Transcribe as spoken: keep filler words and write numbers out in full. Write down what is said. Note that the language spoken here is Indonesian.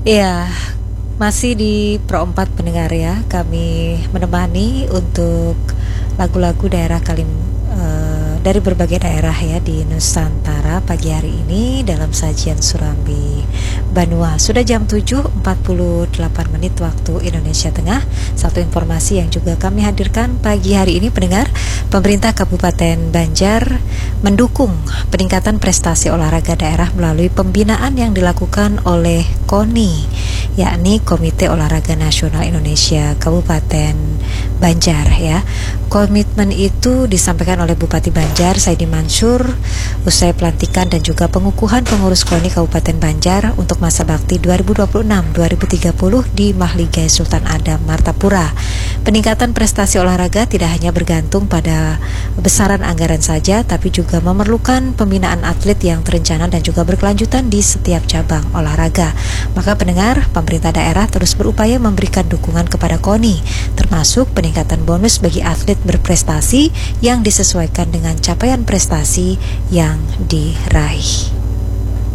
Ya, masih di Pro empat pendengar ya. Kami menemani untuk lagu-lagu daerah Kalim eh, dari berbagai daerah ya di Nusantara pagi hari ini dalam sajian Surambi Banua. Sudah jam tujuh empat puluh delapan menit waktu Indonesia Tengah. Satu informasi yang juga kami hadirkan pagi hari ini pendengar, pemerintah Kabupaten Banjar mendukung peningkatan prestasi olahraga daerah melalui pembinaan yang dilakukan oleh KONI, yakni Komite Olahraga Nasional Indonesia Kabupaten Banjar ya. Komitmen itu disampaikan oleh Bupati Banjar Saidi Mansur usai pelantikan dan juga pengukuhan pengurus KONI Kabupaten Banjar untuk masa bakti dua ribu dua puluh enam sampai dua ribu tiga puluh di Mahligai Sultan Adam Martapura. Peningkatan prestasi olahraga tidak hanya bergantung pada besaran anggaran saja, tapi juga memerlukan pembinaan atlet yang terencana dan juga berkelanjutan di setiap cabang olahraga. Maka pendengar, pemerintah daerah terus berupaya memberikan dukungan kepada KONI, termasuk peningkatan bonus bagi atlet berprestasi yang disesuaikan dengan capaian prestasi yang diraih.